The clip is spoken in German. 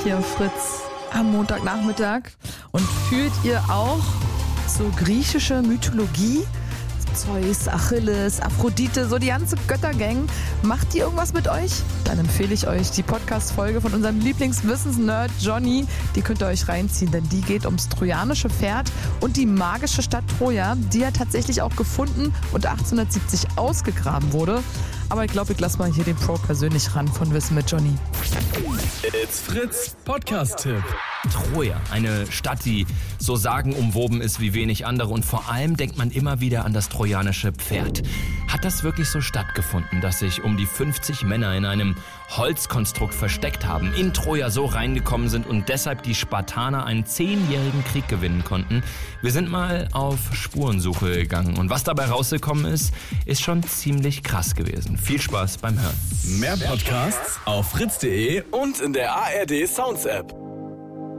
hier Fritz am Montagnachmittag. Und fühlt ihr auch so griechische Mythologie? Zeus, Achilles, Aphrodite, so die ganze Göttergang. Macht die irgendwas mit euch? Dann empfehle ich euch die Podcast-Folge von unserem Lieblingswissensnerd Johnny. Die könnt ihr euch reinziehen, denn die geht ums trojanische Pferd und die magische Stadt Troja, die ja tatsächlich auch gefunden und 1870 ausgegraben wurde. Aber ich glaube, ich lasse mal hier den Pro persönlich ran von Wissen mit Johnny. It's Fritz Podcast-Tipp. Troja, eine Stadt, die so sagenumwoben ist wie wenig andere und vor allem denkt man immer wieder an das trojanische Pferd. Hat das wirklich so stattgefunden, dass sich um die 50 Männer in einem Holzkonstrukt versteckt haben, in Troja so reingekommen sind und deshalb die Spartaner einen 10-jährigen Krieg gewinnen konnten? Wir sind mal auf Spurensuche gegangen und was dabei rausgekommen ist schon ziemlich krass gewesen. Viel Spaß beim Hören. Mehr Podcasts auf fritz.de und in der ARD Sounds App.